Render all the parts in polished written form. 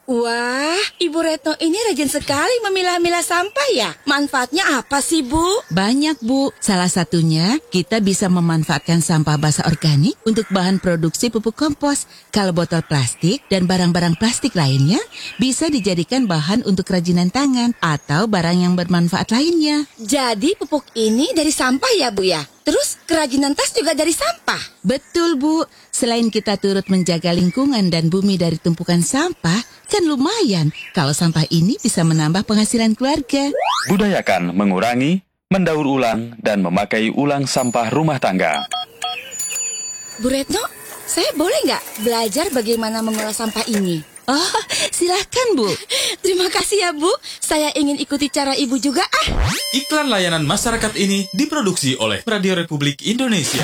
Wah, Ibu Retno ini rajin sekali memilah-milah sampah ya. Manfaatnya apa sih, Bu? Banyak, Bu. Salah satunya, kita bisa memanfaatkan sampah basah organik untuk bahan produksi pupuk kompos. Kalau botol plastik dan barang-barang plastik lainnya bisa dijadikan bahan untuk kerajinan tangan atau barang yang bermanfaat lainnya. Jadi pupuk ini dari sampah ya, Bu ya? Terus kerajinan tas juga dari sampah? Betul, Bu. Selain kita turut menjaga lingkungan dan bumi dari tumpukan sampah, kan lumayan kalau sampah ini bisa menambah penghasilan keluarga. Budayakan mengurangi, mendaur ulang, dan memakai ulang sampah rumah tangga. Bu Retno, saya boleh nggak belajar bagaimana mengolah sampah ini? Oh, silahkan, Bu. Terima kasih ya, Bu. Saya ingin ikuti cara Ibu juga. Iklan layanan masyarakat ini diproduksi oleh Radio Republik Indonesia.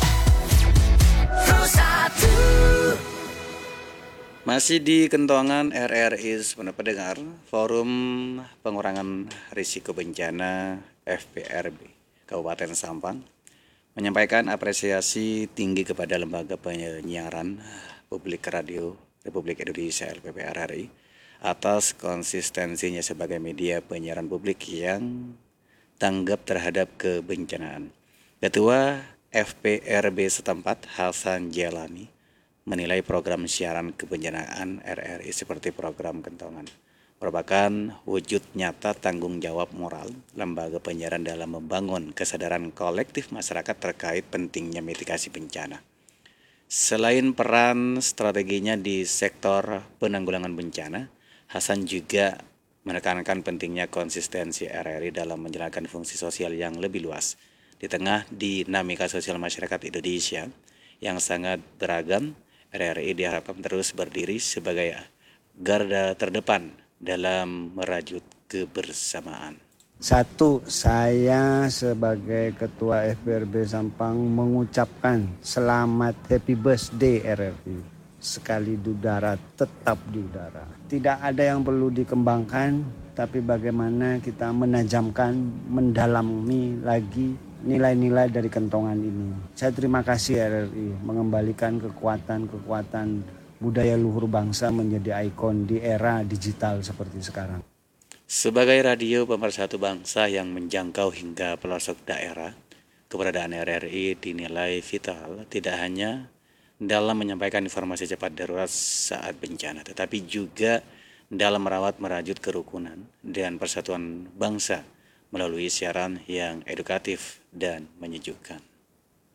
Masih di Kentongan RRI pendengar, Forum Pengurangan Risiko Bencana FPRB Kabupaten Sampang menyampaikan apresiasi tinggi kepada Lembaga Penyiaran Publik Radio Republik Indonesia LPPRRI atas konsistensinya sebagai media penyiaran publik yang tanggap terhadap kebencanaan. Ketua FPRB setempat Hasan Jelani menilai program siaran kebencanaan RRI seperti program Kentongan merupakan wujud nyata tanggung jawab moral lembaga penyiaran dalam membangun kesadaran kolektif masyarakat terkait pentingnya mitigasi bencana. Selain peran strateginya di sektor penanggulangan bencana, Hasan juga menekankan pentingnya konsistensi RRI dalam menjalankan fungsi sosial yang lebih luas di tengah dinamika sosial masyarakat Indonesia yang sangat beragam. RRI diharapkan terus berdiri sebagai garda terdepan dalam merajut kebersamaan. Satu, saya sebagai Ketua FPRB Sampang mengucapkan selamat happy birthday RRI. Sekali di udara, tetap di udara. Tidak ada yang perlu dikembangkan, tapi bagaimana kita menajamkan, mendalami lagi nilai-nilai dari Kentongan ini. Saya terima kasih RRI mengembalikan kekuatan-kekuatan budaya luhur bangsa menjadi ikon di era digital seperti sekarang. Sebagai radio pemersatu bangsa yang menjangkau hingga pelosok daerah, keberadaan RRI dinilai vital tidak hanya dalam menyampaikan informasi cepat darurat saat bencana, tetapi juga dalam merawat merajut kerukunan dan persatuan bangsa melalui siaran yang edukatif dan menyejukkan.